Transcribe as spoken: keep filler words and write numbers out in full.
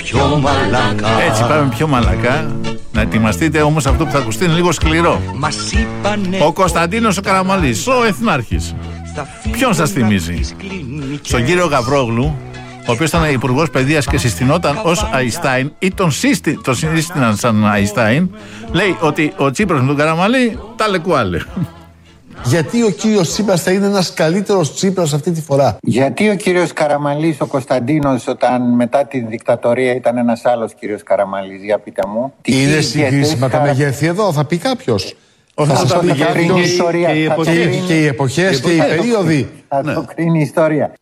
πιο μαλακά. Έτσι πάμε πιο μαλακά. Να ετοιμαστείτε όμως, αυτό που θα ακουστεί είναι λίγο σκληρό. Ο Κωνσταντίνος ο Καραμαλής, ο Εθνάρχης. Ποιον σας θυμίζει? Στον κύριο Γαβρόγλου, ο οποίος ήταν υπουργός παιδείας και συστηνόταν ως Αϊστάιν ή τον, σύστη, τον σύστηναν σαν Αϊστάιν. Λέει ότι ο Τσίπρας με τον Καραμαλή τα λεκουάλε. Γιατί ο κύριος Τσίπρας θα είναι ένας καλύτερος Τσίπρας αυτή τη φορά? Γιατί ο κύριος Καραμαλής, ο Κωνσταντίνος, όταν μετά τη δικτατορία ήταν ένας άλλος κύριος Καραμαλής? Για πείτε μου. Είναι συγκρίσιμα τα μεγέθη εδώ, θα πει κάποιος. Θα σας πει κάποιος. Και οι εποχές και οι περίοδοι. Θα το κρίνει η ιστορία.